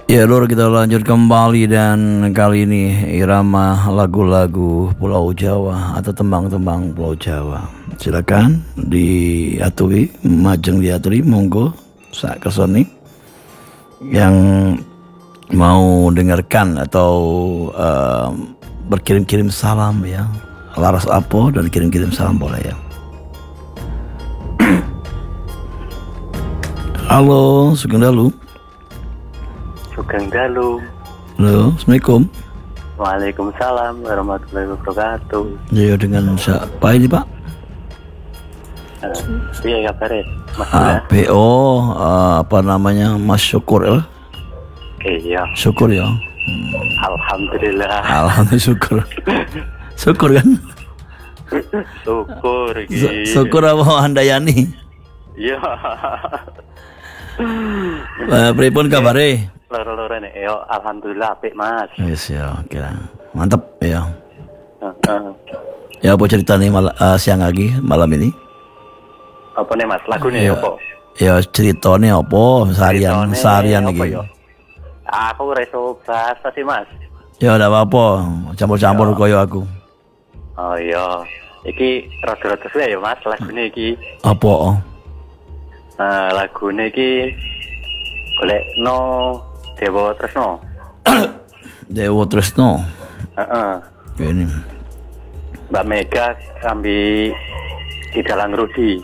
Ya Lur, kita lanjut kembali dan kali ini irama lagu-lagu Pulau Jawa atau tembang-tembang Pulau Jawa. Silakan diaturi, majeng diaturi, monggo sak kesoni yang mau dengarkan atau berkirim-kirim salam ya. Laras Apo dan kirim-kirim salam boleh ya. Halo, Sugeng Dalu. Sugeng Dalu. Halo, Assalamualaikum. Waalaikumsalam warahmatullahi wabarakatuh. Ya, dengan siapa ini Pak? Iya kabarnya Mas Dula. PO apa namanya Mas Syukur ya? Iya. Syukur ya. Alhamdulillah. Alhamdulillah syukur. Syukur kan? Syukur iki. Syukur apa Handayani? Iya. Pripun kabare? Loro-loro nek yo alhamdulillah apik Mas. Yes ya, kira. Mantap ya. Heeh. Ya apa cerita nih siang lagi malam ini? Apa nih Mas? Lagune apa? Ya ceritanya apa seharian apa iki? yo? Aku reso bahasa sih Mas. Ya udah apa-apa, campur-campur koyo aku. Oh iya. Iki rada-rada suwe ya Mas lagune iki. Apa? Lagune iki golekno Dewa Tresno. Dewa Tresno. Heeh. Ini. Mbak Mega ambil di Dalang Rudi.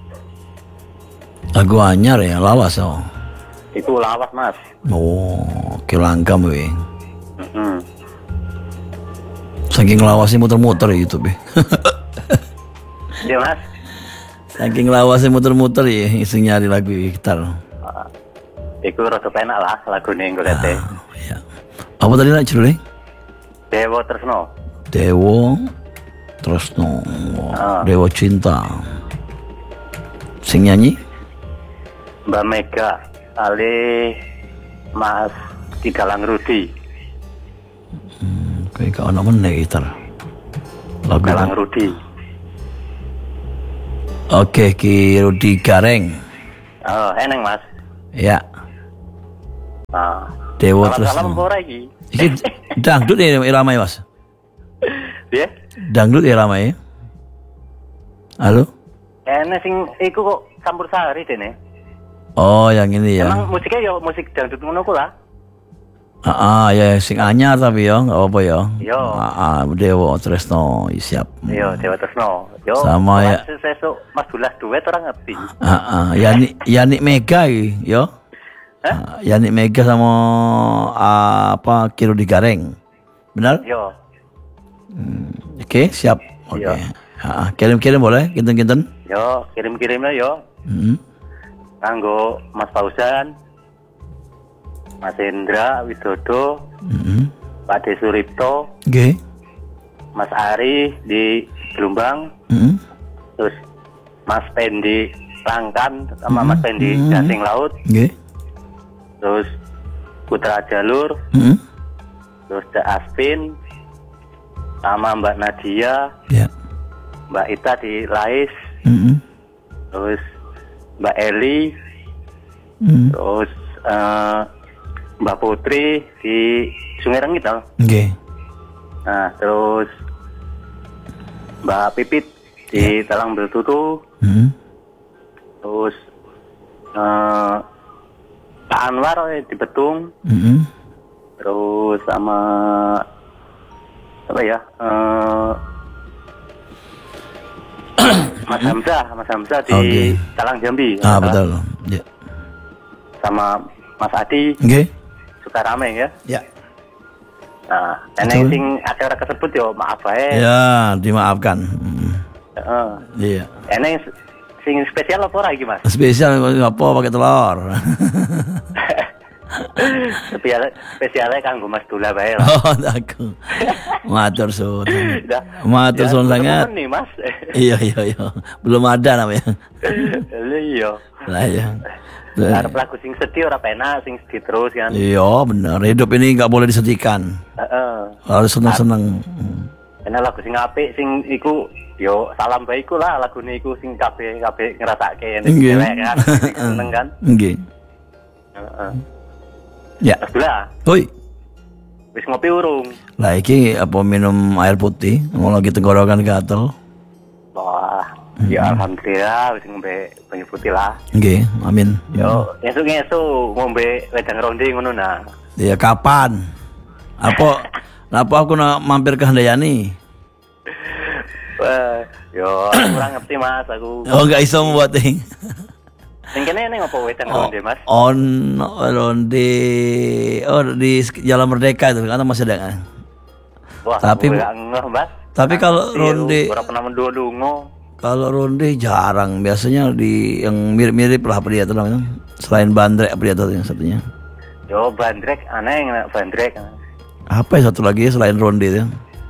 Lagu anyar ya, lawas oh. Itu lawas Mas. Oh, kilangkam we. Heeh. Saking lawasnya muter-muter ya YouTube. Iya Mas. Saking lawasnya muter-muter ya, iseng nyari lagu gitar. Iku rada penak lah lagune golete. Ya. Apa tadi nak judulnya? Dewa Tresno. Dewa Tresno. Dewa Cinta. Sing nyanyi? Mbak Mega ali Mas di Dalang Rudi. Kayak kau nak mana gitar? Lagu Dalang Rudi. Oke, Ki Rudi Gareng. Oh, eneng Mas. Ya. Dewa Salam Tresno. ora iki. Iki dangdut ya irama ya, Mas? Piye? Dangdut ya irama ya? Halo? Enek sing iku kok campur sari dene. Oh, yang ini ya. Emang musiknya ya musik dangdut ngono ku lah. Ya sing anyar tapi ya, enggak apa ya. Yo. Dewa Tresno, siap. Iya, Dewa Tresno. Yo. Sama ya. Sesuk Mas Dulah duet orang ngerti. Yani Mega iki, yo. Yani Mega sama apa Ki Rudi Gareng. Benar? Yo. Oke, siap. Oke. Iya. Kirim-kirim boleh, kinten-kinten. Yo, kirim-kirimnya yo. Kanggo Mas Fauzan, Mas Hendra Widodo, Pak De Suripto, Oke. Mas Ari di Gelombang, terus Mas Pendi Langkan sama Mas Pendi Gasing Laut, Oke. terus Putra Jalur, terus The Aspin, sama Mbak Nadia, Ya. Mbak Ita di Lais, terus Mbak Eli, terus Mbak Putri di Sungai Rengit. Oke. Nah, terus Mbak Pipit di Talang Bertutu, terus Pak Anwar di Betung, terus sama apa ya? Mas Hamzah di Talang Jambi. Betul. Ya. Sama Mas Adi. Oke. Sukarame ya. Ya. Nah, eneng sing acara kesebut yo maaf ae. Ya, dimaafkan. Heeh. Iya. Eneng sing spesial apa ora iki, Mas? Spesial apa pakai telur? Spesialnya kanggo Mas Dula bae lah. Oh, aku. Matur suwun. Matur suwun sangat. Nih, Mas. Iya. Belum ada namanya. Iya. Lah ya. Arep lagu sing sedih ora penak, sing sedih terus kan. Iya, benar. Hidup ini nggak boleh disedihkan. Heeh. Harus seneng-seneng. Enak lagu sing apik sing iku yo salam baikku lah lagune iku sing kabeh ngrasake Nggih. kan. Seneng kan. Nggih. Heeh. Ya. Mas Dula, Woi. wis ngopi urung? Lah iki apa minum air putih? Mau lagi tenggorokan gatel. Wah, ya alhamdulillah wis ngombe banyu putih lah. Nggih, amin. Yo, esuk-esuk ngombe wedang ronde ngono nah. Ya kapan? Apa aku mampir ke Handayani? Wah, yo aku kurang ngerti Mas aku. Oh, enggak iso membuat ting. Sing kene ning apa wedang ronde Mas? Ronde. Oh, di Jalan Merdeka itu kan masih ada. Wah, Tapi aku nggak ngeh Mas. Tapi kalau ronde, ora pernah mendungo. kalau ronde jarang. Biasanya di yang mirip-mirip lah apa dia tuh namanya. Selain bandrek apa dia tuh yang satunya. Yo bandrek aneh yang bandrek. Apa ya satu lagi selain ronde itu?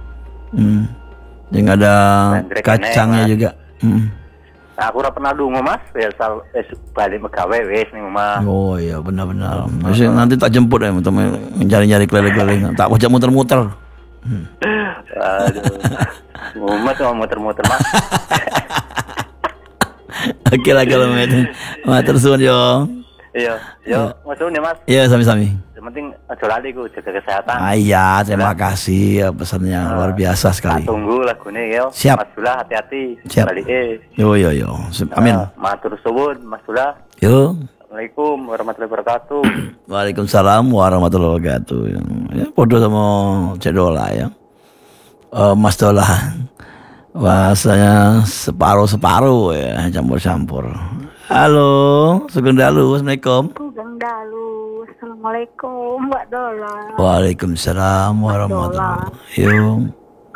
Yang ada Bandrek kacangnya aneh, juga. Nah, aku ora pernah dungo Mas. Ya balik megawe wis ning omah. Oh iya benar-benar. Nanti tak jemput ya untuk mencari-nyari keliling-keliling. Tak ajak muter-muter. Aduh. Mumet mau muter-muter Mas. Oke lah kalau itu. Matur suwun yo. Iya, yo, maksudnya Mas. Iya sami-sami. Yang penting aja lali ku jaga kesehatan. Iya, terima kasih ya pesannya luar biasa sekali. Tunggu lagune yo. Siap. Mas Dula hati-hati. Siap. Balike. Yo. Amin. Matur suwun Mas Dula. Yo. Assalamualaikum warahmatullahi wabarakatuh. Waalaikumsalam warahmatullahi wabarakatuh. Ya, podo sama Cek Dola ya. Mas Dola. Bahasanya separuh-separuh ya, campur-campur. Halo, Sugeng Dalu, Assalamualaikum. Sugeng Dalu, Assalamualaikum Mbak Dola. Waalaikumsalam warahmatullahi wabarakatuh.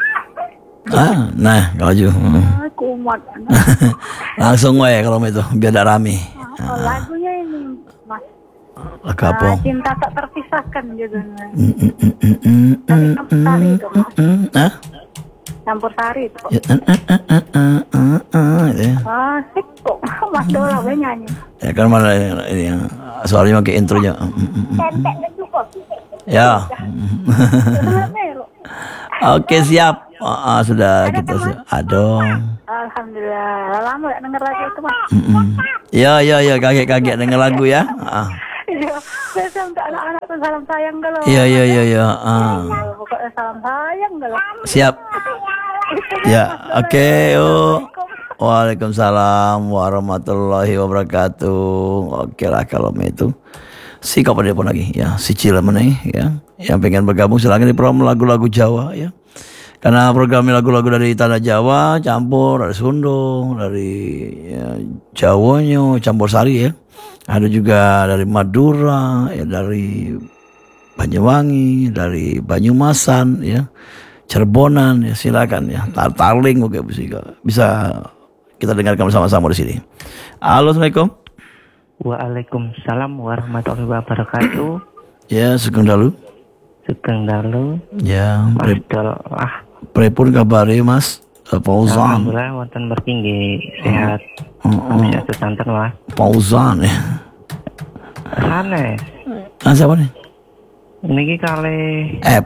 Nah, kalau ju. Kumat. Langsung wae kalau itu biar tidak rame. Lagunya ini Mas. Lagu apa? Cinta tak terpisahkan judulnya. Campur sari itu Mas. Campur sari itu. Asik kok Mas Dola gue nyanyi. Ya kan mana ini yang suaranya pakai intronya. Tentek dan cukup. Ya. Oke siap. Sudah Ada kita kan, Mas? Adong. Alhamdulillah. Lama gak denger lagu itu Mas. Ya kaget denger lagu ya. Iya, biasa untuk anak-anak tuh salam sayang kalau. Iya. Pokoknya salam sayang kalau. Siap. Ya, oke. Waalaikumsalam warahmatullahi wabarakatuh. Oke lah kalau itu. Si kapan dia pun lagi ya, si Cilemene ya. Yang pengen bergabung silakan di program lagu-lagu Jawa ya. Karena program lagu-lagu dari tanah Jawa campur dari Sundong, dari ya, Jawanya campur sari ya. Ada juga dari Madura, ya dari Banyuwangi, dari Banyumasan ya. Cirebonan ya silakan ya. Tarling oke bisa kita dengarkan bersama-sama di sini. Halo, Assalamualaikum. Waalaikumsalam warahmatullahi wabarakatuh. Ya, Sugeng Dalu. Sugeng Dalu. Ya, Mas Dola. pripun kabare Mas Fauzan? Alhamdulillah wonten mergi nggih sehat. Sehat santen Mas. Fauzan ya. Sanes. Siapa nih? Niki kali F.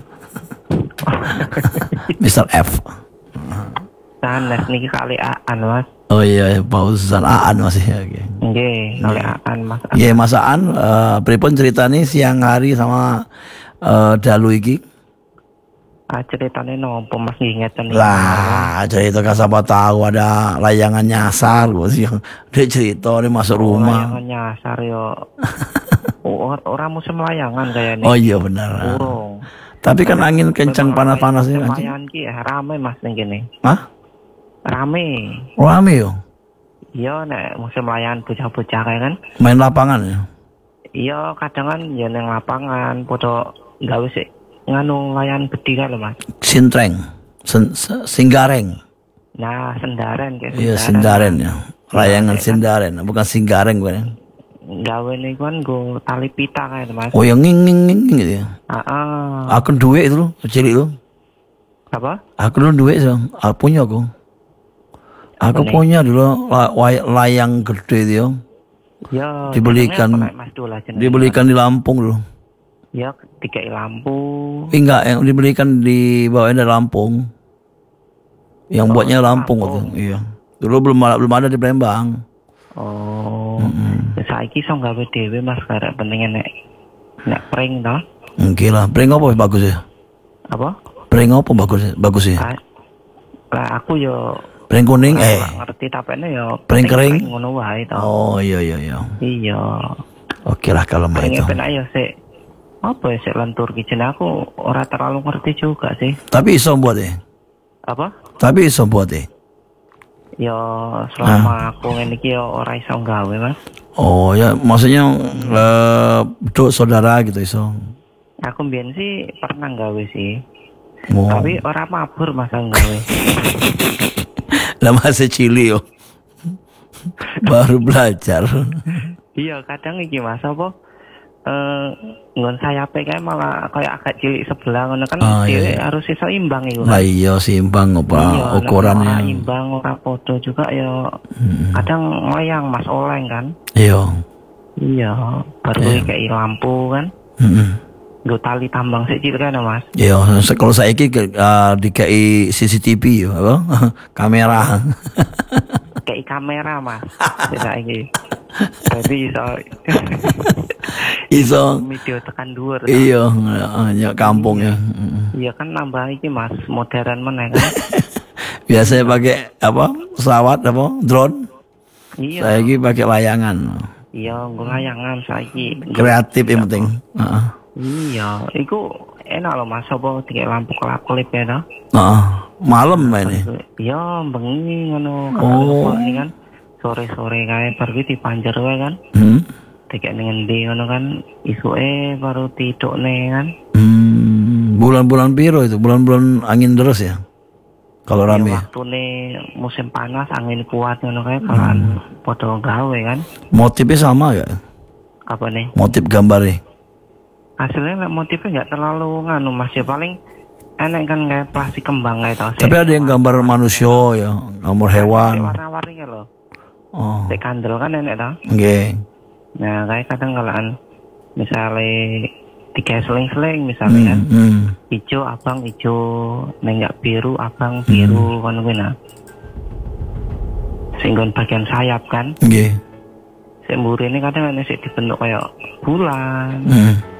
Mr. F. sanes niki kali Aan Mas. Oh iya, Fauzan Aan masih ya. Nggih, kali Aan Mas. Iya, Mas Aan, pripun ceritanya siang hari sama Dalu iki? Ceritane nopo Mas nggih ngeten iki. Lah, cerita kan siapa tahu ada layangan nyasar gue sih. Dia cerita dia masuk rumah. Layangan nyasar yo. Orang musim layangan kayaknya. Oh iya benar. Urung. Tapi kan angin kencang panas-panasnya kan. Layangan ki rame Mas ning kene. Hah? Rame. Rame yo. Iya nek musim layangan bocah-bocah kae kan. Main lapangan ya. Iya kadang kan ya ning lapangan padha gawe sik nganu layangan gede kan lho Mas. Sintreng. Singgareng. Nah, sendaren kayak Iya, sindaren ya. Layangan sindaren, bukan singgareng gue. Gawe niku kan go tali pita kae Mas. Oh, yang nging gitu ya. Heeh. Aku duit itu loh, cilik loh. Apa? Aku dulu duit so. Aku punya aku. Aku punya dulu layang gede itu. Ya, Dibelikan di Lampung dulu. Ya, dikai lampu. Enggak, yang dibelikan di bawahnya dari Lampung. Yang buatnya Lampung gitu. Iya. Dulu belum ada di Palembang. Oh. Saiki iso gawe dhewe Mas karek pentingnya nek nek pring toh. Oke lah, pring apa bagus ya? Apa? Pring apa bagus ya? Lah aku yo Pring kuning ngerti tapene yo pring kering ngono wae to. Oh iya. Iya. Oke lah kalau Pring itu. penak yo sik apa ya sik lentur kitchen aku ora terlalu ngerti juga sih. Tapi iso buat ya? Apa? Tapi iso buat ya? Yo selama aku ngene iki yo ora iso gawe, Mas. Oh ya, maksudnya untuk saudara gitu iso. Aku mbiyen sih pernah gawe sih. Oh. Tapi ora mabur Mas gawe. Lah masih cili yo. Baru belajar. Iya, kadang iki Mas apa ngon sayape kae malah kayak agak cilik sebelah ngono kan dhewe harus iso imbang iku. Lah iya seimbang apa ukurannya. Ora imbang ora podo juga ya. Kadang ngoyang Mas oleng kan. Iya. Iya, baru kayak lampu kan. Nggo tali tambang sik cilik kan Mas. Iya, kalau saiki dikai CCTV yo apa? Kamera. Kayak kamera Mas. Saiki. Jadi iso video tekan dhuwur. Iya, ya kampung ya. Iya kan nambah iki Mas, modern meneh kan. Biasanya pakai apa? Pesawat apa? Drone. Iya. Saiki pakai layangan. Iya, nggo layangan saiki. Kreatif yang penting. Iya, iku enak loh Mas, apa tiga lampu kelap-kelip ya toh. Malam ini. Iya, bengi ngono. Ini kan sore-sore kae baru dipanjer wae kan. Tiga ning endi ngono kan, isuke baru tidukne kan. Bulan-bulan piro itu? Bulan-bulan angin terus ya? Kalau rame. Waktune musim panas, angin kuat ngono kae kan padha gawe kan. Motifnya sama gak? Apa nih? Motif gambarnya? Hasilnya motifnya nggak terlalu nganu Mas, ya paling enak kan kayak plastik kembang kayak tau. Tapi ada yang gambar manusia ya, gambar hewan. Warna-warni kan loh. Oh. Kayak kandel kan enak tau. Oke. Nah kayak kadang kalaan misalnya tiga seling-seling misalnya kan. Hijau abang hijau, nenggak biru abang biru kan guna. Singgon bagian sayap kan. Oke. Semburi ini kadang ada sih dibentuk kayak bulan.